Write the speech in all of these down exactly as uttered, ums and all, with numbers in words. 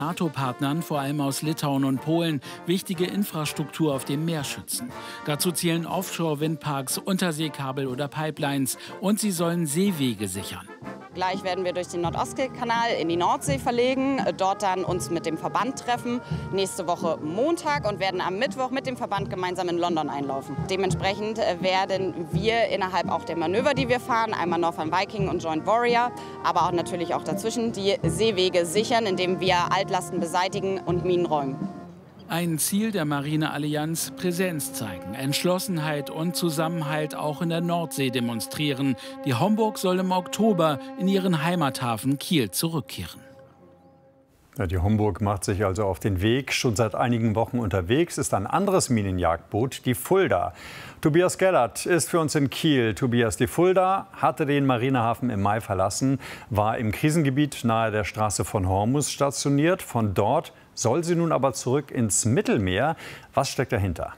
NATO-Partnern, vor allem aus Litauen und Polen, wichtige Infrastruktur auf dem Meer schützen. Dazu zählen Offshore-Windparks, Unterseekabel oder Pipelines und sie sollen Seewege sichern. Gleich werden wir durch den Nordostseekanal in die Nordsee verlegen, dort dann uns mit dem Verband treffen, nächste Woche Montag, und werden am Mittwoch mit dem Verband gemeinsam in London einlaufen. Dementsprechend werden wir innerhalb auch der Manöver, die wir fahren, einmal Northern Viking und Joint Warrior, aber auch natürlich auch dazwischen die Seewege sichern, indem wir Altlasten beseitigen und Minen räumen. Ein Ziel der Marineallianz: Präsenz zeigen, Entschlossenheit und Zusammenhalt auch in der Nordsee demonstrieren. Die Homburg soll im Oktober in ihren Heimathafen Kiel zurückkehren. Ja, die Homburg macht sich also auf den Weg. Schon seit einigen Wochen unterwegs ist ein anderes Minenjagdboot, die Fulda. Tobias Gellert ist für uns in Kiel. Tobias, die Fulda hatte den Marinehafen im Mai verlassen, war im Krisengebiet nahe der Straße von Hormuz stationiert. Von dort soll sie nun aber zurück ins Mittelmeer. Was steckt dahinter?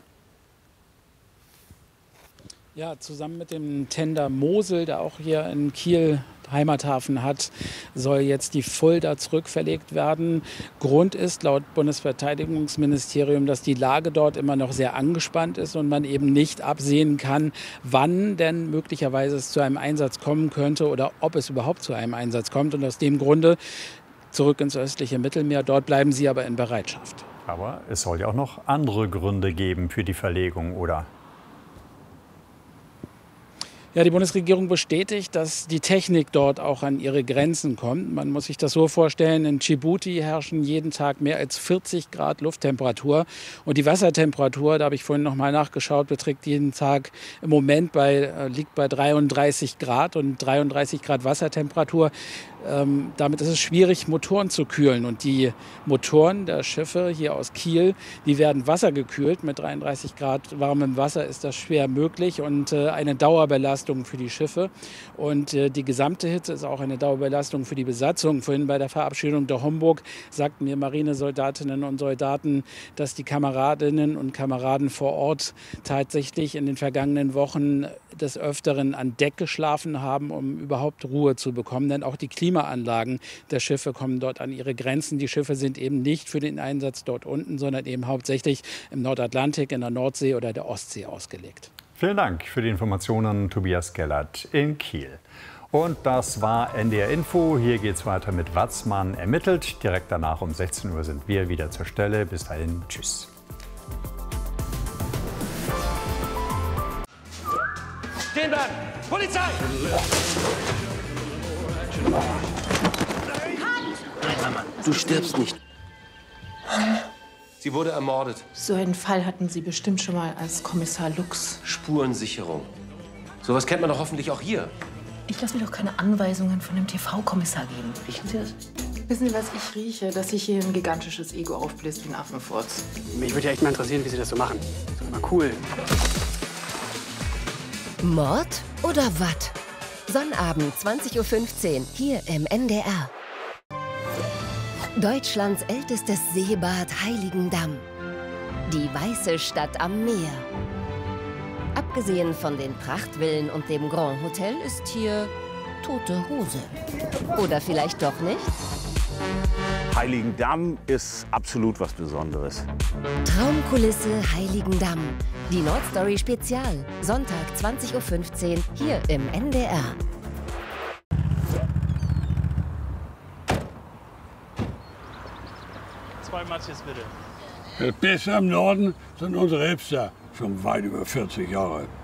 Ja, zusammen mit dem Tender Mosel, der auch hier in Kiel Heimathafen hat, soll jetzt die Fulda zurückverlegt werden. Grund ist laut Bundesverteidigungsministerium, dass die Lage dort immer noch sehr angespannt ist und man eben nicht absehen kann, wann denn möglicherweise es zu einem Einsatz kommen könnte oder ob es überhaupt zu einem Einsatz kommt. Und aus dem Grunde zurück ins östliche Mittelmeer. Dort bleiben sie aber in Bereitschaft. Aber es soll ja auch noch andere Gründe geben für die Verlegung, oder? Ja, die Bundesregierung bestätigt, dass die Technik dort auch an ihre Grenzen kommt. Man muss sich das so vorstellen, in Dschibuti herrschen jeden Tag mehr als vierzig Grad Lufttemperatur. Und die Wassertemperatur, da habe ich vorhin noch mal nachgeschaut, beträgt jeden Tag im Moment bei, liegt bei dreiunddreißig Grad und dreiunddreißig Grad Wassertemperatur. Ähm, damit ist es schwierig, Motoren zu kühlen. Und die Motoren der Schiffe hier aus Kiel, die werden wassergekühlt. Mit dreiunddreißig Grad warmem Wasser ist das schwer möglich und äh, eine Dauerbelastung für die Schiffe. Und äh, die gesamte Hitze ist auch eine Dauerbelastung für die Besatzung. Vorhin bei der Verabschiedung der Homburg sagten mir Marinesoldatinnen und Soldaten, dass die Kameradinnen und Kameraden vor Ort tatsächlich in den vergangenen Wochen des Öfteren an Deck geschlafen haben, um überhaupt Ruhe zu bekommen. Denn auch die Klimaanlagen der Schiffe kommen dort an ihre Grenzen. Die Schiffe sind eben nicht für den Einsatz dort unten, sondern eben hauptsächlich im Nordatlantik, in der Nordsee oder der Ostsee ausgelegt. Vielen Dank für die Informationen, Tobias Gellert in Kiel. Und das war N D R Info. Hier geht es weiter mit Watzmann ermittelt. Direkt danach um sechzehn Uhr sind wir wieder zur Stelle. Bis dahin, tschüss. Stehen bleiben! Polizei! Nein, Mama, du stirbst nicht. Sie wurde ermordet. So einen Fall hatten Sie bestimmt schon mal als Kommissar Lux. Spurensicherung. Sowas kennt man doch hoffentlich auch hier. Ich lasse mir doch keine Anweisungen von dem T V-Kommissar geben. Riechen Sie das? Wissen Sie, was ich rieche? Dass sich hier ein gigantisches Ego aufbläst wie ein Affenfurz. Mich würde ja echt mal interessieren, wie Sie das so machen. Das ist mal cool. Mord oder Watt? Sonnabend zwanzig Uhr fünfzehn hier im N D R. Deutschlands ältestes Seebad Heiligendamm. Die weiße Stadt am Meer. Abgesehen von den Prachtvillen und dem Grand Hotel ist hier tote Hose. Oder vielleicht doch nicht? Heiligendamm ist absolut was Besonderes. Traumkulisse Heiligendamm. Die Nordstory Spezial. Sonntag zwanzig Uhr fünfzehn hier im N D R. Zwei Matjes bitte. Das Beste am Norden sind unsere Hipster. Schon weit über vierzig Jahre.